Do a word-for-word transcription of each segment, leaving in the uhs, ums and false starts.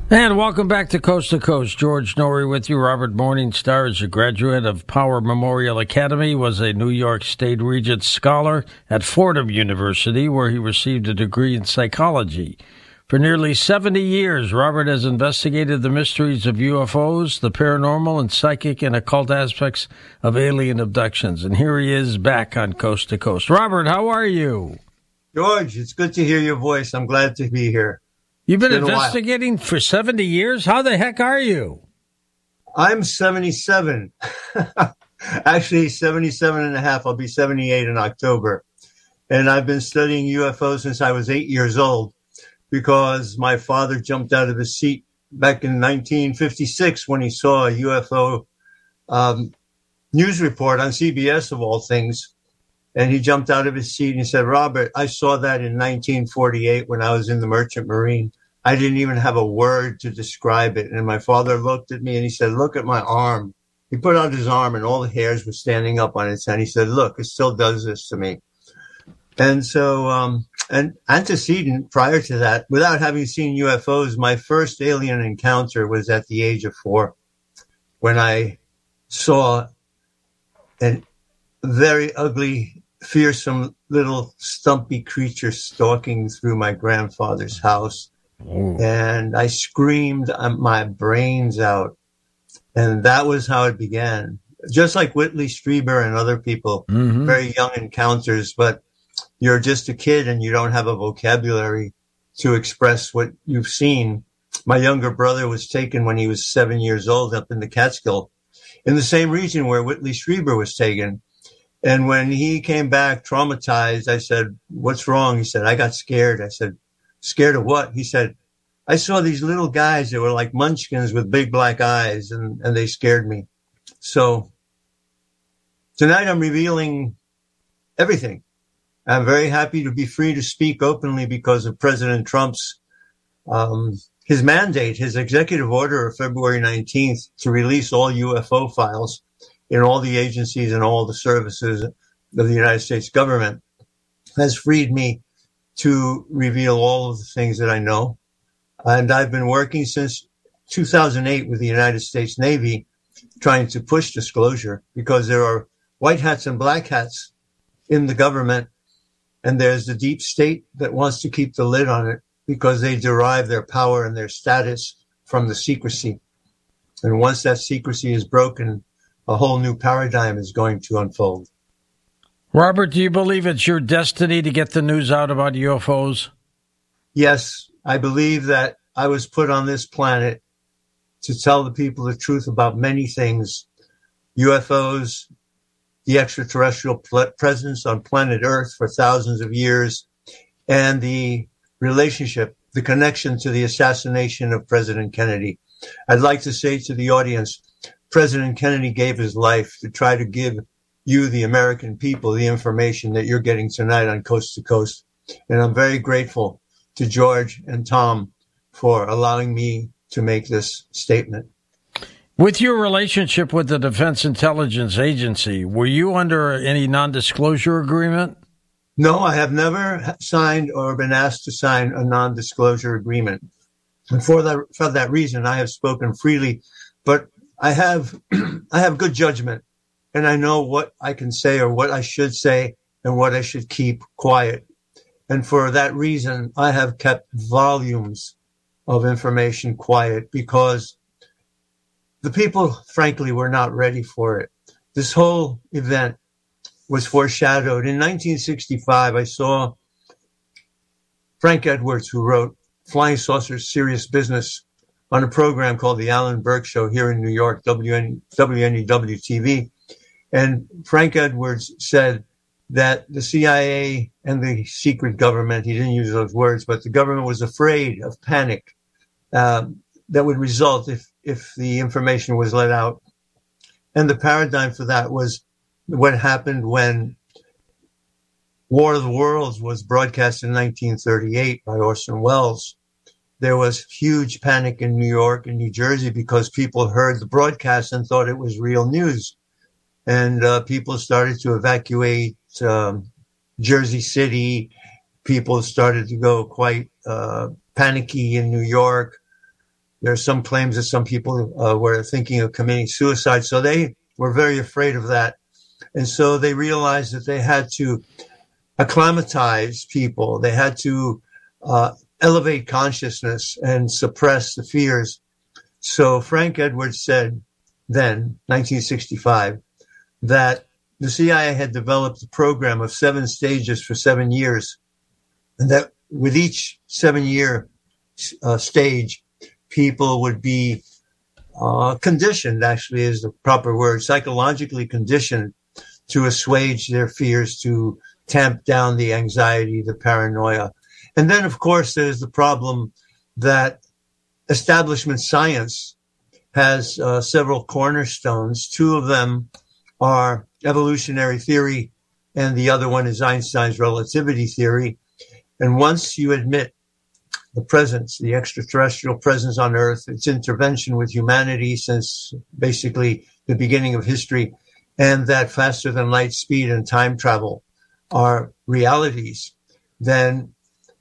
And welcome back to Coast to Coast. George Noory with you. Robert Morningstar is a graduate of Power Memorial Academy, was a New York State Regents Scholar at Fordham University, where he received a degree in psychology. For nearly seventy years, Robert has investigated the mysteries of U F Os, the paranormal and psychic and occult aspects of alien abductions. And here he is back on Coast to Coast. Robert, how are you? George, it's good to hear your voice. I'm glad to be here. You've been, been investigating for seventy years? How the heck are you? I'm seventy-seven. Actually, seventy-seven and a half. I'll be seventy-eight in October. And I've been studying U F Os since I was eight years old because my father jumped out of his seat back in nineteen fifty-six when he saw a U F O um, news report on C B S, of all things. And he jumped out of his seat and he said, Robert, I saw that in nineteen forty-eight when I was in the Merchant Marine. I didn't even have a word to describe it. And my father looked at me and he said, look at my arm. He put out his arm and all the hairs were standing up on its head. He said, look, it still does this to me. And so, um, an antecedent prior to that, without having seen U F Os, my first alien encounter was at the age of four when I saw an very ugly, fearsome little stumpy creature stalking through my grandfather's house. Ooh. And I screamed my brains out. And that was how it began. Just like Whitley Strieber and other people, mm-hmm. very young encounters, but you're just a kid and you don't have a vocabulary to express what you've seen. My younger brother was taken when he was seven years old up in the Catskill, in the same region where Whitley Strieber was taken. And when he came back traumatized, I said, what's wrong? He said, I got scared. I said, scared of what? He said, I saw these little guys that were like munchkins with big black eyes, and, and they scared me. So tonight I'm revealing everything. I'm very happy to be free to speak openly because of President Trump's, um, his mandate, his executive order of February nineteenth to release all U F O files in all the agencies and all the services of the United States government has freed me to reveal all of the things that I know. And I've been working since two thousand eight with the United States Navy trying to push disclosure because there are white hats and black hats in the government. And there's the deep state that wants to keep the lid on it because they derive their power and their status from the secrecy. And once that secrecy is broken, a whole new paradigm is going to unfold. Robert, do you believe it's your destiny to get the news out about U F Os? Yes, I believe that I was put on this planet to tell the people the truth about many things. U F Os, the extraterrestrial pl- presence on planet Earth for thousands of years, and the relationship, the connection to the assassination of President Kennedy. I'd like to say to the audience, President Kennedy gave his life to try to give you, the American people, the information that you're getting tonight on Coast to Coast. And I'm very grateful to George and Tom for allowing me to make this statement. With your relationship with the Defense Intelligence Agency, were you under any non-disclosure agreement? No, I have never signed or been asked to sign a non-disclosure agreement. And for that, for that reason, I have spoken freely, but I have, I have good judgment, and I know what I can say or what I should say and what I should keep quiet. And for that reason, I have kept volumes of information quiet because the people, frankly, were not ready for it. This whole event was foreshadowed. In nineteen sixty-five, I saw Frank Edwards, who wrote Flying Saucers Serious Business, on a program called The Alan Burke Show here in New York, W N E W T V. And Frank Edwards said that the C I A and the secret government, he didn't use those words, but the government was afraid of panic um, that would result if, if the information was let out. And the paradigm for that was what happened when War of the Worlds was broadcast in nineteen thirty-eight by Orson Welles. There was huge panic in New York and New Jersey because people heard the broadcast and thought it was real news. And uh, people started to evacuate um, Jersey City. People started to go quite uh, panicky in New York. There are some claims that some people uh, were thinking of committing suicide. So they were very afraid of that. And so they realized that they had to acclimatize people. They had to uh, elevate consciousness and suppress the fears. So Frank Edwards said then, nineteen sixty-five, that the C I A had developed a program of seven stages for seven years. And that with each seven-year uh, stage, people would be uh, conditioned, actually is the proper word, psychologically conditioned to assuage their fears, to tamp down the anxiety, the paranoia. And then, of course, there's the problem that establishment science has uh, several cornerstones. Two of them are evolutionary theory, and the other one is Einstein's relativity theory. And once you admit the presence, the extraterrestrial presence on Earth, its intervention with humanity since basically the beginning of history, and that faster than light speed and time travel are realities, then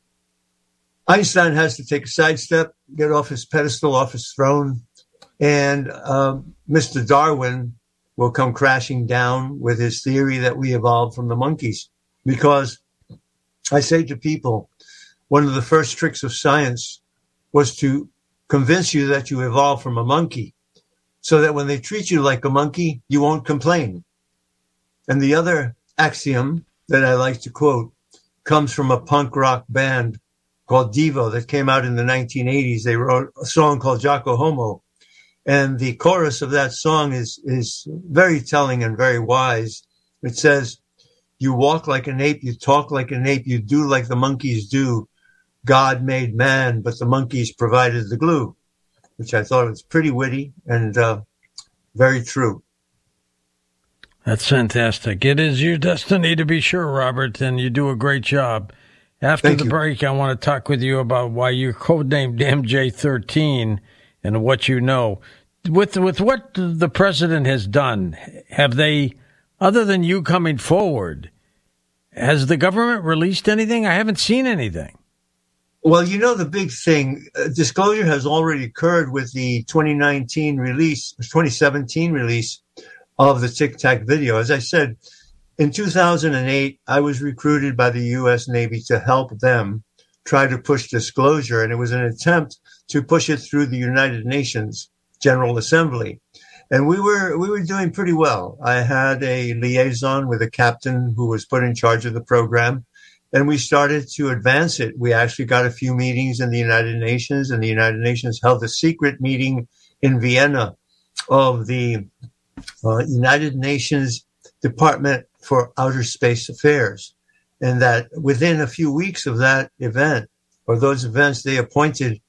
Einstein has to take a sidestep, get off his pedestal, off his throne, and um, Mister Darwin will come crashing down with his theory that we evolved from the monkeys. Because I say to people, one of the first tricks of science was to convince you that you evolved from a monkey, so that when they treat you like a monkey, you won't complain. And the other axiom that I like to quote comes from a punk rock band called Devo that came out in the nineteen eighties. They wrote a song called Jocko Homo. And the chorus of that song is, is very telling and very wise. It says, "You walk like an ape, you talk like an ape, you do like the monkeys do. God made man, but the monkeys provided the glue," which I thought was pretty witty and uh, very true. That's fantastic. It is your destiny to be sure, Robert, and you do a great job. After Thank the you. break, I want to talk with you about why you're codenamed M J thirteen and what you know. With with what the president has done, have they, other than you coming forward, has the government released anything? I haven't seen anything. Well, you know, the big thing, uh, disclosure has already occurred with the twenty nineteen release, twenty seventeen release of the Tic Tac video. As I said, in two thousand eight, I was recruited by the U S Navy to help them try to push disclosure, and it was an attempt to push it through the United Nations General Assembly. And we were we were doing pretty well. I had a liaison with a captain who was put in charge of the program, and we started to advance it. We actually got a few meetings in the United Nations, and the United Nations held a secret meeting in Vienna of the uh, United Nations Department for Outer Space Affairs. And that within a few weeks of that event, or those events, they appointed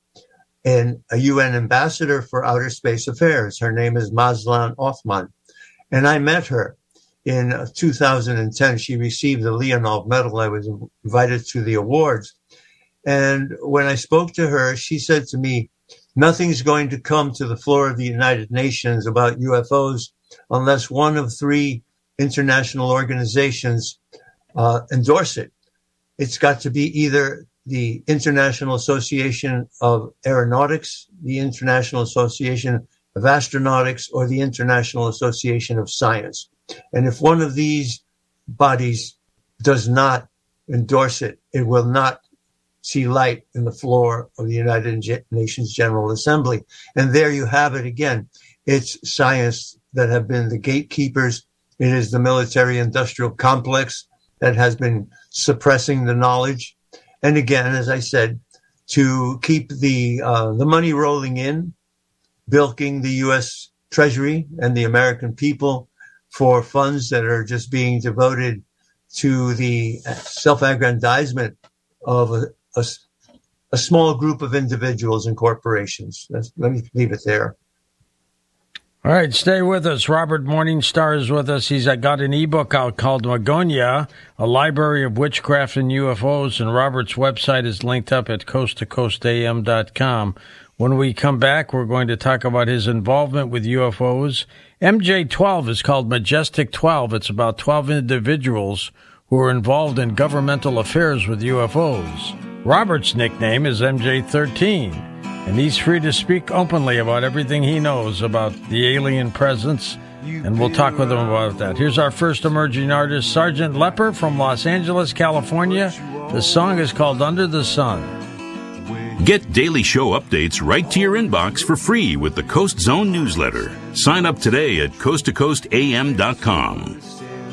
an, a U N ambassador for outer space affairs. Her name is Mazlan Othman. And I met her in two thousand ten. She received the Leonov Medal. I was invited to the awards. And when I spoke to her, she said to me, "Nothing's going to come to the floor of the United Nations about U F Os unless one of three international organizations uh, endorse it. It's got to be either the International Association of Aeronautics, the International Association of Astronautics, or the International Association of Science. And if one of these bodies does not endorse it, it will not see light in the floor of the United Nations General Assembly." And there you have it again. It's science that have been the gatekeepers. It is the military-industrial complex that has been suppressing the knowledge. And again, as I said, to keep the uh, the money rolling in, bilking the U S Treasury and the American people for funds that are just being devoted to the self-aggrandizement of a, a, a small group of individuals and corporations. That's, let me leave it there. All right, stay with us. Robert Morningstar is with us. He's got an ebook out called Magonia, A Library of Witchcraft and U F Os, and Robert's website is linked up at coast to coast a m dot com. When we come back, we're going to talk about his involvement with U F Os. M J twelve is called Majestic twelve. It's about twelve individuals who are involved in governmental affairs with U F Os. Robert's nickname is M J thirteen. And he's free to speak openly about everything he knows about the alien presence, and we'll talk with him about that. Here's our first emerging artist, Sergeant Leper from Los Angeles, California. The song is called Under the Sun. Get daily show updates right to your inbox for free with the Coast Zone newsletter. Sign up today at coast to coast a m dot com.